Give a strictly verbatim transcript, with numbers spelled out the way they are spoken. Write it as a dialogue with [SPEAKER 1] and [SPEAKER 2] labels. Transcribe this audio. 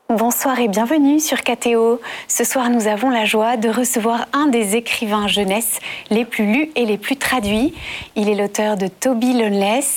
[SPEAKER 1] Bonsoir et bienvenue sur K T O. Ce soir, nous avons la joie de recevoir un des écrivains jeunesse les plus lus et les plus traduits. Il est l'auteur de Toby Loneless,